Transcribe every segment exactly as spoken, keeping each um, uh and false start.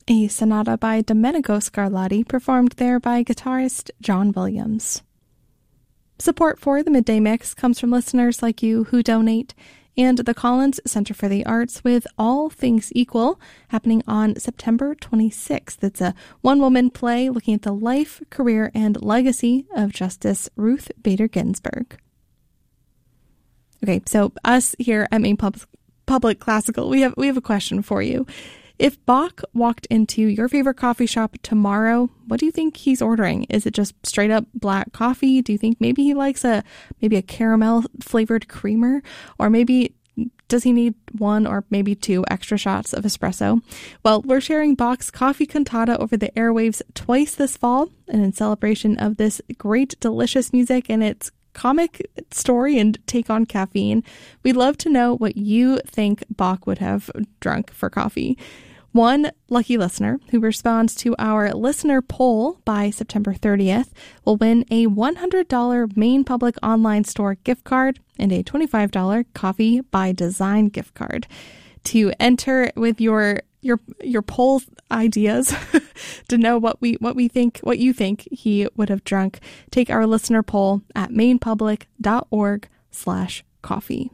a sonata by Domenico Scarlatti, performed there by guitarist John Williams. Support for the Midday Mix comes from listeners like you who donate, and the Collins Center for the Arts with All Things Equal, happening on September twenty-sixth. It's a one-woman play looking at the life, career, and legacy of Justice Ruth Bader Ginsburg. Okay, so us here at Maine Pub- Public Classical, we have we have a question for you. If Bach walked into your favorite coffee shop tomorrow, what do you think he's ordering? Is it just straight up black coffee? Do you think maybe he likes a maybe a caramel flavored creamer? Or maybe does he need one or maybe two extra shots of espresso? Well, we're sharing Bach's Coffee Cantata over the airwaves twice this fall, and in celebration of this great, delicious music and its comic story and take on caffeine, we'd love to know what you think Bach would have drunk for coffee. One lucky listener who responds to our listener poll by September thirtieth will win a one hundred dollars Maine Public Online Store gift card and a twenty-five dollars Coffee by Design gift card. To enter with your your your poll ideas to know what we what we think what you think he would have drunk, take our listener poll at mainpublic.org slash coffee.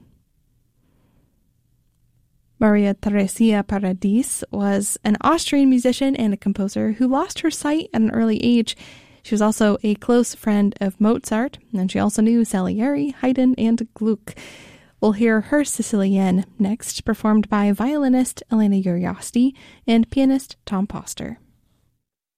Maria Theresia Paradis was an Austrian musician and a composer who lost her sight at an early age. She was also a close friend of Mozart, and she also knew Salieri, Haydn, and Gluck. We'll hear her Sicilienne next, performed by violinist Elena Uriosti and pianist Tom Poster.